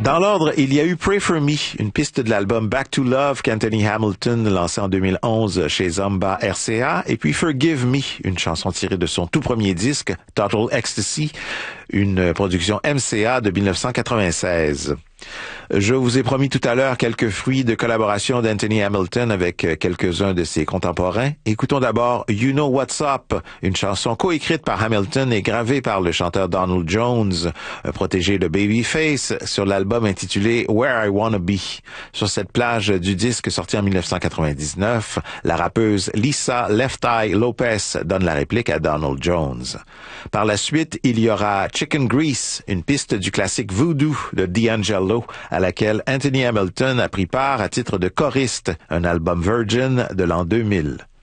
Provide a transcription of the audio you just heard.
Dans l'ordre, il y a eu Pray For Me, une piste de l'album Back to Love qu'Anthony Hamilton lancé en 2011 chez Zomba RCA, et puis Forgive Me, une chanson tirée de son tout premier disque, Total Ecstasy, une production MCA de 1996. Je vous ai promis tout à l'heure quelques fruits de collaboration d'Anthony Hamilton avec quelques-uns de ses contemporains. Écoutons d'abord You Know What's Up, une chanson coécrite par Hamilton et gravée par le chanteur Donald Jones, protégé de Babyface, sur l'album intitulé Where I Wanna Be. Sur cette plage du disque sorti en 1999, la rappeuse Lisa Left Eye Lopez donne la réplique à Donald Jones. Par la suite, il y aura Chicken Grease, une piste du classique Voodoo de D'Angelo, à laquelle Anthony Hamilton a pris part à titre de choriste, un album Virgin de l'an 2000.